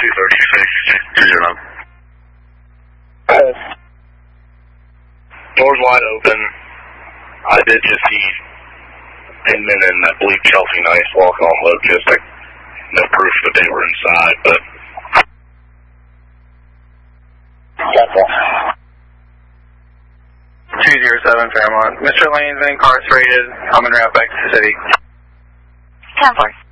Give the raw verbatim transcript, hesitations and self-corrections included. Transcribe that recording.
two thirty-six, two zero nine. Uh, Doors wide open. I did just see Inman and I believe Chelsea Nice walking on logistic. No proof that they were inside, but. two zero seven Fairmont. Mister Lane's incarcerated. Coming right back to the city. ten four.